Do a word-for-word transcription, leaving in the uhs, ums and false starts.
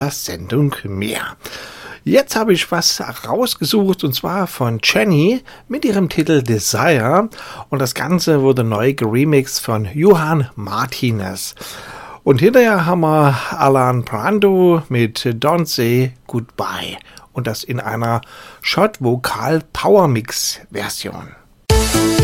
dieser Sendung mehr. Jetzt habe ich was rausgesucht und zwar von Jenny mit ihrem Titel Desire und das Ganze wurde neu geremixed von Johan Martinez. Und hinterher haben wir Alan Brando mit Don't Say Goodbye und das in einer Shot-Vokal-Power-Mix-Version.